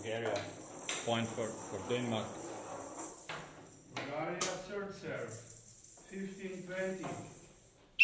Bulgaria. Point for Denmark. Bulgaria third serve. 15-20.